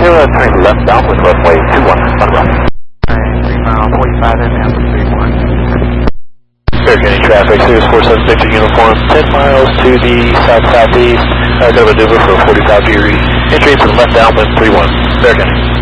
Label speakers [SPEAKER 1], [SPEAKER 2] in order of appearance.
[SPEAKER 1] turning left downwind runway 21, Monroe.
[SPEAKER 2] 3 mile 45 FM 31.
[SPEAKER 1] Fair County traffic, Sirius 47 Victor Uniform, 10 miles to the south-southeast, got a maneuver for a 45 degree entry to the left downwind 31, Fair County.